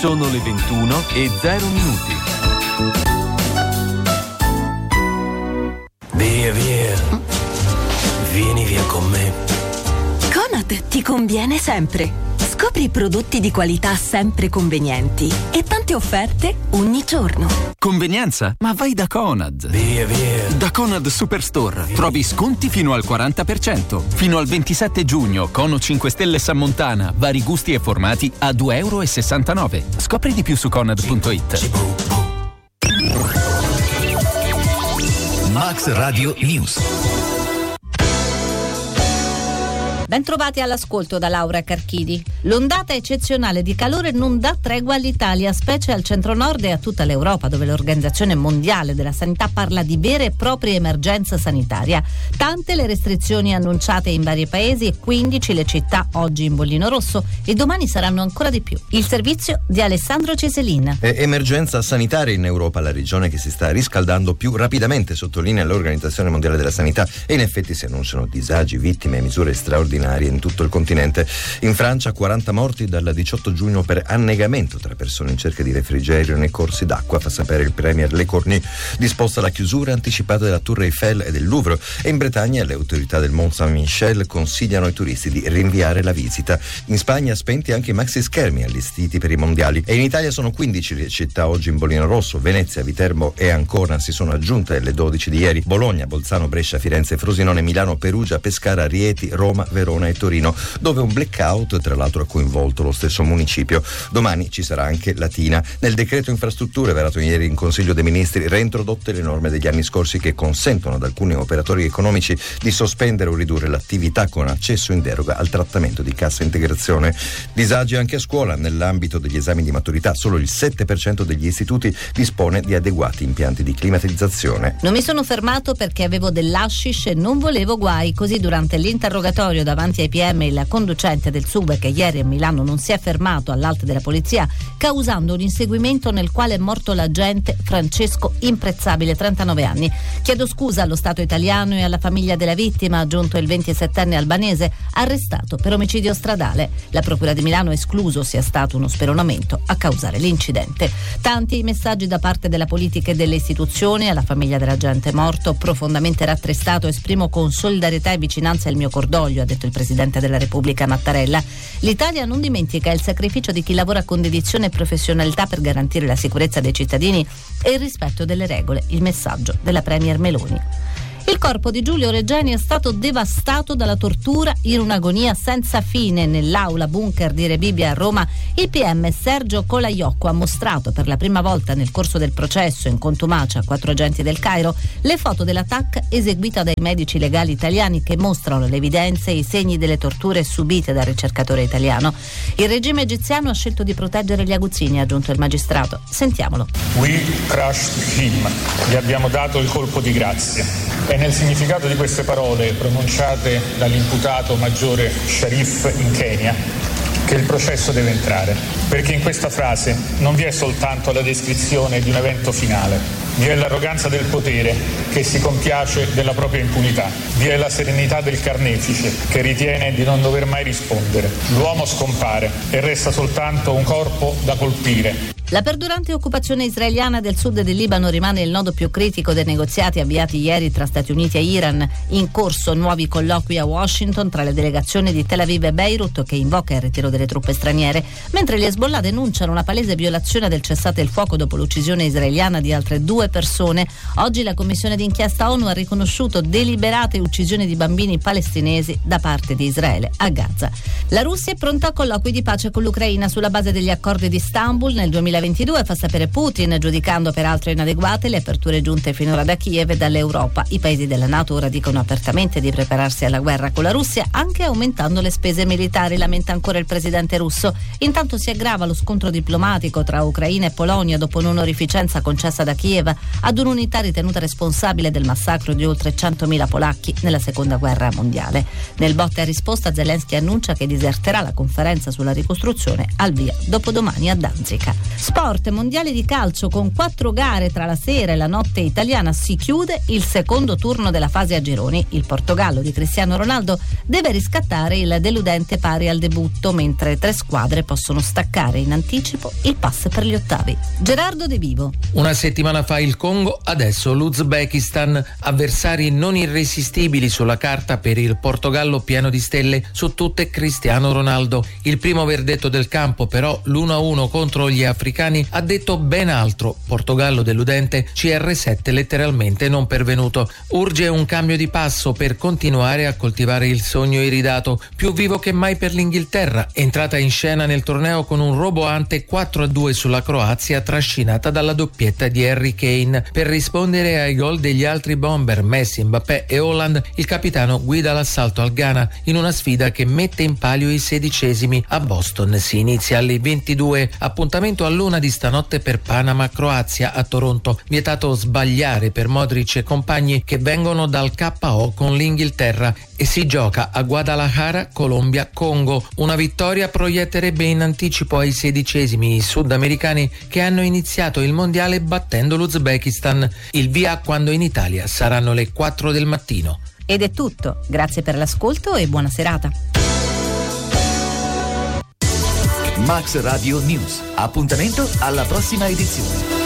Sono le 21:0. Via, via. Vieni via con me. Conad ti conviene sempre. Scopri i prodotti di qualità sempre convenienti e tante offerte ogni giorno. Convenienza? Ma vai da Conad. Via, via. Da Conad Superstore trovi sconti fino al 40%. Fino al 27 giugno, Cono 5 Stelle Sammontana, vari gusti e formati a €2,69. Scopri di più su Conad.it. Max Radio News. Bentrovati all'ascolto da Laura Carchidi. L'ondata eccezionale di calore non dà tregua all'Italia, specie al centro-nord e a tutta l'Europa, dove l'Organizzazione Mondiale della Sanità parla di vera e propria emergenza sanitaria. Tante le restrizioni annunciate in vari paesi e 15 le città oggi in bollino rosso, e domani saranno ancora di più. Il servizio di Alessandro Ceselin. Emergenza sanitaria in Europa, la regione che si sta riscaldando più rapidamente, sottolinea l'Organizzazione Mondiale della Sanità, e in effetti si annunciano disagi, vittime e misure straordinarie in tutto il continente. In Francia 40 morti dal 18 giugno per annegamento tra persone in cerca di refrigerio nei corsi d'acqua, fa sapere il premier Le Cornu. Disposta la chiusura anticipata della Tour Eiffel e del Louvre, e in Bretagna le autorità del Mont Saint-Michel consigliano ai turisti di rinviare la visita. In Spagna spenti anche i maxi schermi allestiti per i mondiali, e in Italia sono 15 le città oggi in bollino rosso. Venezia, Viterbo e Ancona si sono aggiunte alle 12 di ieri. Bologna, Bolzano, Brescia, Firenze, Frosinone, Milano, Perugia, Pescara, Rieti, Roma, Verona e Torino, dove un blackout tra l'altro ha coinvolto lo stesso municipio. Domani ci sarà anche Latina. Nel decreto infrastrutture varato ieri in Consiglio dei Ministri, reintrodotte le norme degli anni scorsi che consentono ad alcuni operatori economici di sospendere o ridurre l'attività con accesso in deroga al trattamento di cassa integrazione. Disagi anche a scuola. Nell'ambito degli esami di maturità solo il 7% degli istituti dispone di adeguati impianti di climatizzazione. Non mi sono fermato perché avevo dell'hashish e non volevo guai. Così durante l'interrogatorio davanti ai PM il conducente del SUV, che ieri a Milano non si è fermato all'alto della polizia, causando un inseguimento nel quale è morto l'agente Francesco Imprezzabile, 39 anni. Chiedo scusa allo Stato italiano e alla famiglia della vittima, ha aggiunto il 27enne albanese, arrestato per omicidio stradale. La Procura di Milano ha escluso sia stato uno speronamento a causare l'incidente. Tanti i messaggi da parte della politica e delle istituzioni. Alla famiglia dell'agente morto, profondamente rattristato, esprimo con solidarietà e vicinanza il mio cordoglio, ha detto il Presidente della Repubblica Mattarella. L'Italia non dimentica il sacrificio di chi lavora con dedizione e professionalità per garantire la sicurezza dei cittadini e il rispetto delle regole, il messaggio della Premier Meloni. Il corpo di Giulio Regeni è stato devastato dalla tortura in un'agonia senza fine. Nell'aula bunker di Rebibbia a Roma, il PM Sergio Colaiocco ha mostrato per la prima volta nel corso del processo in contumacia a 4 agenti del Cairo le foto dell'attacco eseguita dai medici legali italiani che mostrano le evidenze e i segni delle torture subite dal ricercatore italiano. Il regime egiziano ha scelto di proteggere gli aguzzini, ha aggiunto il magistrato. Sentiamolo. We crushed him. Gli abbiamo dato il colpo di grazia. È nel significato di queste parole pronunciate dall'imputato maggiore Sharif in Kenya che il processo deve entrare, perché in questa frase non vi è soltanto la descrizione di un evento finale, vi è l'arroganza del potere che si compiace della propria impunità, vi è la serenità del carnefice che ritiene di non dover mai rispondere. L'uomo scompare e resta soltanto un corpo da colpire. La perdurante occupazione israeliana del sud del Libano rimane il nodo più critico dei negoziati avviati ieri tra Stati Uniti e Iran. In corso nuovi colloqui a Washington tra le delegazioni di Tel Aviv e Beirut, che invoca il ritiro delle truppe straniere, mentre gli Hezbollah denunciano una palese violazione del cessate il fuoco dopo l'uccisione israeliana di altre 2 persone. Oggi la commissione d'inchiesta ONU ha riconosciuto deliberate uccisioni di bambini palestinesi da parte di Israele a Gaza. La Russia è pronta a colloqui di pace con l'Ucraina sulla base degli accordi di Istanbul nel 2022, fa sapere Putin, giudicando peraltro inadeguate le aperture giunte finora da Kiev e dall'Europa. I paesi della NATO ora dicono apertamente di prepararsi alla guerra con la Russia, anche aumentando le spese militari, lamenta ancora il presidente russo. Intanto si aggrava lo scontro diplomatico tra Ucraina e Polonia dopo un'onorificenza concessa da Kiev ad un'unità ritenuta responsabile del massacro di oltre 100.000 polacchi nella seconda guerra mondiale. Nel botta e risposta Zelensky annuncia che diserterà la conferenza sulla ricostruzione al via dopodomani a Danzica. Sport, mondiale di calcio con 4 gare tra la sera e la notte italiana. Si chiude il secondo turno della fase a gironi. Il Portogallo di Cristiano Ronaldo deve riscattare il deludente pari al debutto, mentre 3 squadre possono staccare in anticipo il pass per gli ottavi. Gerardo De Vivo. Una settimana fa il Congo, adesso l'Uzbekistan, avversari non irresistibili sulla carta per il Portogallo pieno di stelle, su tutte Cristiano Ronaldo. Il primo verdetto del campo, però, l'1-1 contro gli africani ha detto ben altro. Portogallo deludente, CR7 letteralmente non pervenuto. Urge un cambio di passo per continuare a coltivare il sogno iridato, più vivo che mai per l'Inghilterra, entrata in scena nel torneo con un roboante 4-2 sulla Croazia, trascinata dalla doppietta di Harry Kane. Per rispondere ai gol degli altri bomber Messi, Mbappé e Haaland, il capitano guida l'assalto al Ghana in una sfida che mette in palio i 16esimi. A Boston si inizia alle 22, appuntamento all'1 di stanotte per Panama-Croazia a Toronto. Vietato sbagliare per Modric e compagni che vengono dal KO con l'Inghilterra, e si gioca a Guadalajara, Colombia-Congo. Una vittoria proietterebbe in anticipo ai 16esimi i sudamericani che hanno iniziato il mondiale battendo l'Uzbekistan. Il via quando in Italia saranno le 4 del mattino. Ed è tutto. Grazie per l'ascolto e buona serata. Max Radio News. Appuntamento alla prossima edizione.